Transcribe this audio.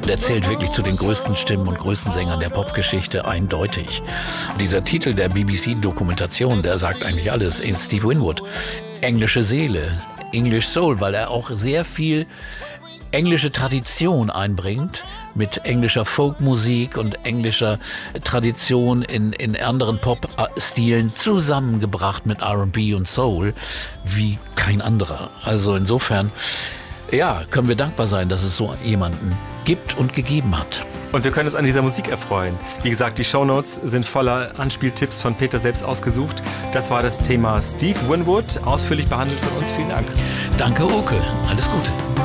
Der zählt wirklich zu den größten Stimmen und größten Sängern der Popgeschichte, eindeutig. Dieser Titel der BBC-Dokumentation, der sagt eigentlich alles. Steve Winwood, englische Seele, English Soul, weil er auch sehr viel englische Tradition einbringt, mit englischer Folkmusik und englischer Tradition in anderen Pop-Stilen zusammengebracht mit R&B und Soul, wie kein anderer. Also insofern, ja, können wir dankbar sein, dass es so jemanden gibt und gegeben hat. Und wir können uns an dieser Musik erfreuen. Wie gesagt, die Shownotes sind voller Anspieltipps von Peter selbst ausgesucht. Das war das Thema Steve Winwood, ausführlich behandelt von uns. Vielen Dank. Danke, Oke. Alles Gute.